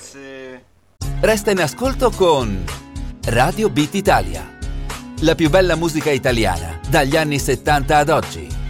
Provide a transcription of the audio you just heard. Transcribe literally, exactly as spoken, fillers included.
forse... Resta in ascolto con Radio Beat Italia. La più bella musica italiana dagli anni settanta ad oggi.